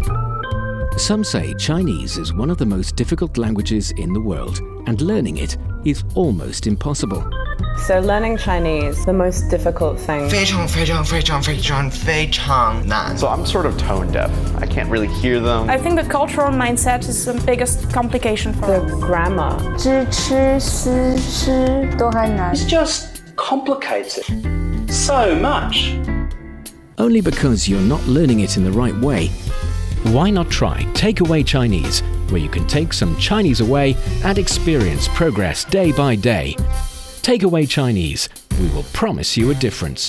Some say Chinese is one of the most difficult languages in the world, and learning it is almost impossible. So learning Chinese, the most difficult thing. 非常非常非常非常非常难. So I'm sort of tone deaf. I can't really hear them. I think the cultural mindset is the biggest complication for The grammar. 知吃思诗都很难. It's just complicated so much. Only because you're not learning it in the right way. Why not try Takeaway Chinese, where you can take some Chinese away and experience progress day by day. Takeaway Chinese. We will promise you a difference.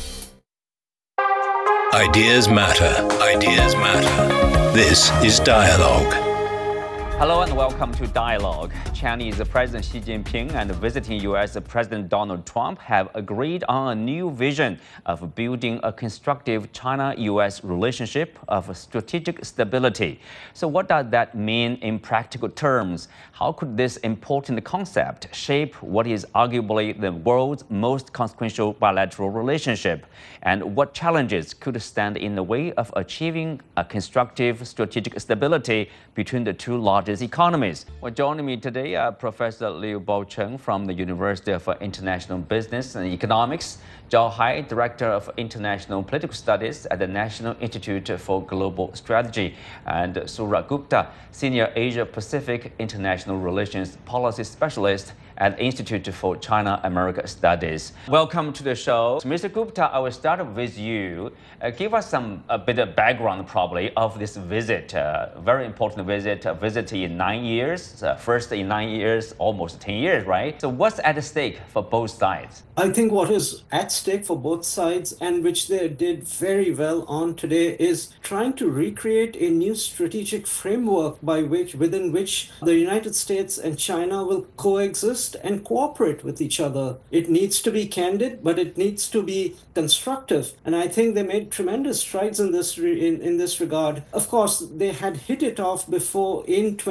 Ideas matter. Ideas matter. This is Dialogue. Hello and welcome to Dialogue. Chinese President Xi Jinping and visiting U.S. President Donald Trump have agreed on a new vision of building a constructive China-U.S. relationship of strategic stability. So what does that mean in practical terms? How could this important concept shape what is arguably the world's most consequential bilateral relationship? And what challenges could stand in the way of achieving a constructive strategic stability between the two largest economies? Well, joining me today, Professor Liu Baocheng from the University of International Business and Economics, Zhao Hai, Director of International Political Studies at the National Institute for Global Strategy, and Surya Gupta, Senior Asia-Pacific International Relations Policy Specialist at the Institute for China-America Studies. Welcome to the show. So, Mr. Gupta, I will start with you. Give us a bit of background, probably, of this visit. Very important visit, a visit in 9 years, first in 9 years, almost 10 years, right? So what's at stake for both sides? I think what is at stake for both sides, and which they did very well on today, is trying to recreate a new strategic framework within which the United States and China will coexist and cooperate with each other. It needs to be candid, but it needs to be constructive. And I think they made tremendous strides in this regard. Of course, they had hit it off before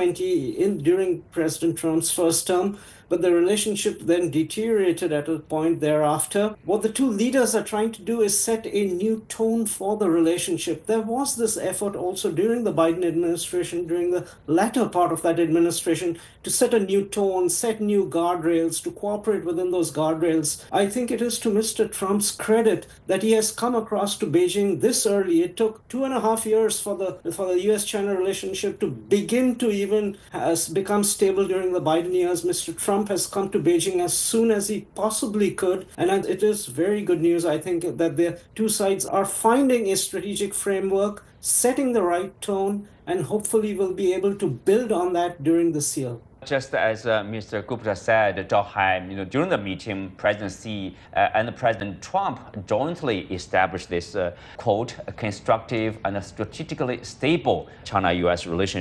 during President Trump's first term, but the relationship then deteriorated at a point thereafter. What the two leaders are trying to do is set a new tone for the relationship. There was this effort also during the Biden administration, during the latter part of that administration, to set a new tone, set new guardrails, to cooperate within those guardrails. I think it is to Mr. Trump's credit that he has come across to Beijing this early. It took 2.5 years for the US-China relationship to begin to even become stable during the Biden years. Mr. Trump has come to Beijing as soon as he possibly could. And it is very good news, I think, that the two sides are finding a strategic framework, setting the right tone, and hopefully will be able to build on that during this year. Just as Mr. Gupta said, Zhao Hai, during the meeting, President Xi and President Trump jointly established this, quote, constructive and strategically stable China-U.S. relationship.